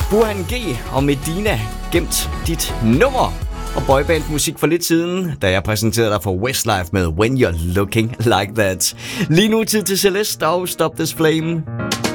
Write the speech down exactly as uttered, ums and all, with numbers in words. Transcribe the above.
Burhan G og Medina, gemt dit nummer. Og boybandmusik for lidt siden, da jeg præsenterede dig for Westlife med When You're Looking Like That. Lige nu tid til Celeste og Stop This Flame.